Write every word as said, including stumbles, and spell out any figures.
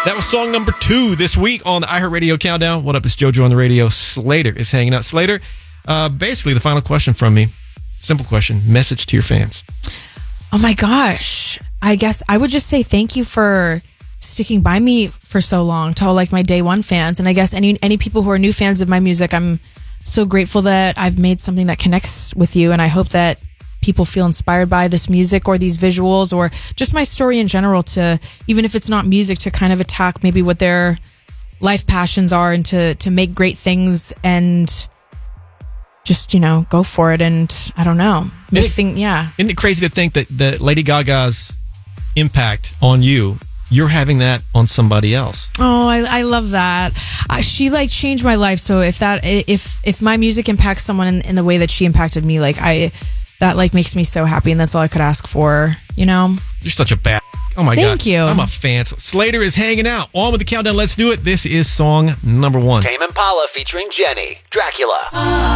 That was song number two this week on the iHeartRadio Countdown. What up? It's JoJo on the radio. Slater is hanging out. Slater, uh, basically the final question from me. Simple question. Message to your fans. Oh my gosh. I guess I would just say thank you for sticking by me for so long, to all like my day one fans. And I guess any any people who are new fans of my music, I'm so grateful that I've made something that connects with you. And I hope that people feel inspired by this music or these visuals or just my story in general, to, even if it's not music, to kind of attack maybe what their life passions are and to, to make great things and just, you know, go for it. And I don't know. Make thing, yeah. Isn't it crazy to think that, that Lady Gaga's impact on you, you're having that on somebody else? Oh, I, I love that. Uh, she like changed my life. So if that, if, if my music impacts someone in, in the way that she impacted me, like I, that like makes me so happy, and that's all I could ask for, you know? You're such a bad. Oh my God. Thank you. I'm a fan. Slater is hanging out. On with the countdown. Let's do it. This is song number one. Tame Impala featuring Jenny, Dracula.